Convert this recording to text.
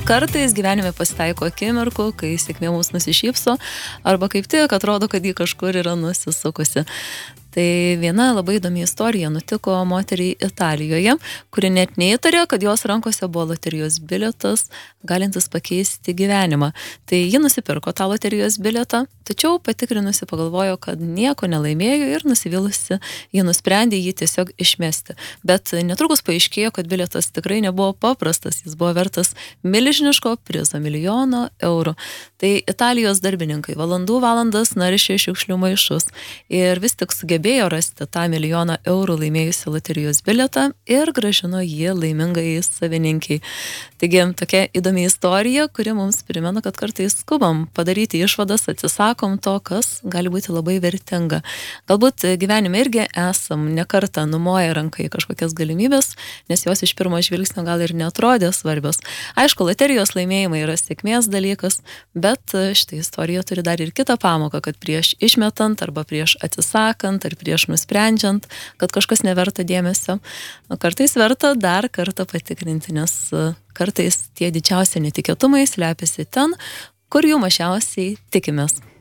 kartais gyvenime pasitaiko akimirkų, kai sėkmė mums nusišypso, arba kaip tik atrodo, kad ji kažkur yra nusisukusi. Tai viena labai įdomi istorija nutiko moteriai Italijoje, kuri net neįtarė, kad jos rankose buvo loterijos bilietas, galintis pakeisti gyvenimą. Tai ji nusipirko tą loterijos bilietą, tačiau patikrinusi pagalvojo, kad nieko nelaimėjo ir nusivylusi, ji nusprendė jį tiesiog išmesti. Bet netrukus paaiškėjo, kad bilietas tikrai nebuvo paprastas, jis buvo vertas milžiniško prizo €1 000 000. Tai Italijos darbininkai valandas naršė šiukšlių maišus ir vis tik sugebėjo rasti tą €1 000 000 laimėjusią loterijos bilietą ir grąžino jį laimingai savininkiai. Taigi tokia įdomi istorija, kuri mums primena, kad kartais skubam padaryti išvadas, atsisakom to, kas gali būti labai vertinga. Galbūt gyvenime irgi esam nekartą numoję ranką į kažkokias galimybės, nes jos iš pirmo žvilgsnio gal ir neatrodė svarbios. Aišku, loterijos laimėjimai yra sėkmės dalykas, bet šitą istoriją turi dar ir kitą pamoką, kad prieš išmetant arba prieš atsisakant ar prieš nusprendžiant, kad kažkas neverta dėmesio, kartais verta dar kartą patikrinti, nes kartais tie didžiausi netikėtumai slepiasi ten, kur jų mažiausiai tikimės.